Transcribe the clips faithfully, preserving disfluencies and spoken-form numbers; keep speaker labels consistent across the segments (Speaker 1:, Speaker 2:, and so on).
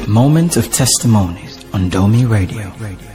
Speaker 1: Moment of Testimonies on Domi Radio.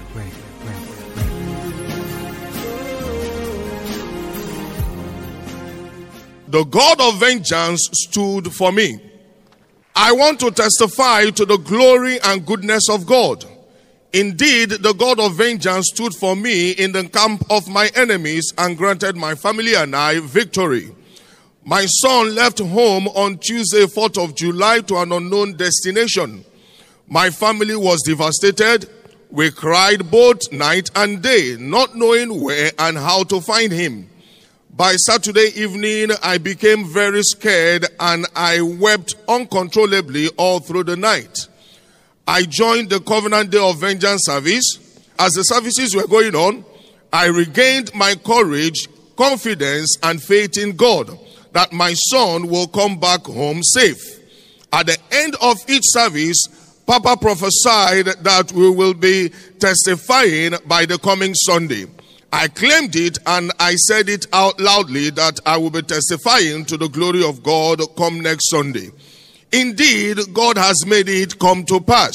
Speaker 2: The God of vengeance stood for me. I want to testify to the glory and goodness of God. Indeed, the God of vengeance stood for me in the camp of my enemies and granted my family and I victory. My son left home on Tuesday, fourth of July to an unknown destination. My family was devastated. We cried both night and day, not knowing where and how to find him. By Saturday evening, I became very scared and I wept uncontrollably all through the night. I joined the Covenant Day of Vengeance service. As the services were going on, I regained my courage, confidence, and faith in God that my son will come back home safe. At the end of each service, Papa prophesied that we will be testifying by the coming Sunday. I claimed it and I said it out loudly that I will be testifying to the glory of God come next Sunday. Indeed, God has made it come to pass.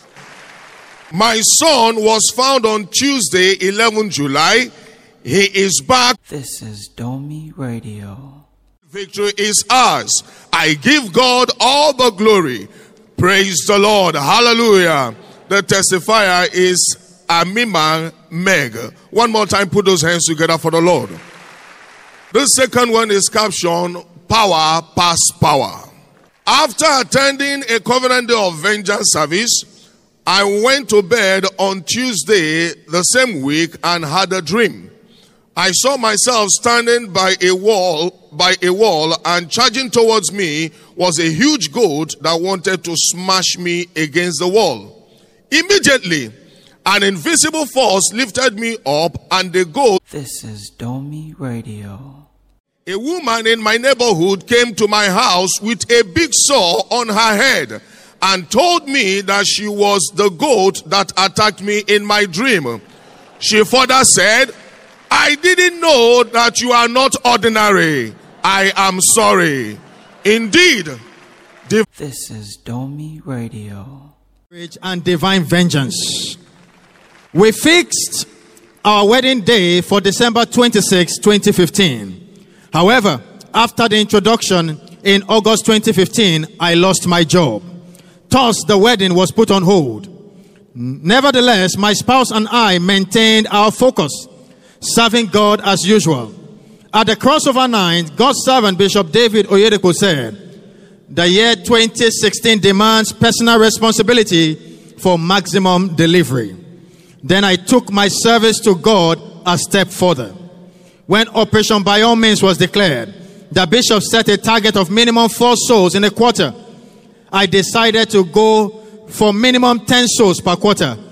Speaker 2: My son was found on Tuesday, eleventh of July. He is back.
Speaker 1: This is Domi Radio.
Speaker 2: Victory is ours. I give God all the glory. Praise the Lord. Hallelujah. The testifier is Amima Meg. One more time, put those hands together for the Lord. The second one is captioned Power Past Power. After attending a Covenant Day of Vengeance service, I went to bed on Tuesday the same week and had a dream. I saw myself standing by a wall, by a wall, and charging towards me was a huge goat that wanted to smash me against the wall. Immediately, an invisible force lifted me up, and the goat.
Speaker 1: This is Domi Radio.
Speaker 2: A woman in my neighborhood came to my house with a big sore on her head and told me that she was the goat that attacked me in my dream. She further said, I didn't know that you are not ordinary. I am sorry. Indeed. Div-
Speaker 1: this is Domi Radio.
Speaker 3: And divine vengeance. We fixed our wedding day for December twenty-sixth, twenty fifteen. However, after the introduction in August twenty fifteen, I lost my job. Thus, the wedding was put on hold. Nevertheless, my spouse and I maintained our focus, serving God as usual. At the crossover night, God's servant Bishop David Oyedepo said, the year twenty sixteen demands personal responsibility for maximum delivery. Then I took my service to God a step further. When Operation By All Means was declared, the bishop set a target of minimum four souls in a quarter. I decided to go for minimum ten souls per quarter.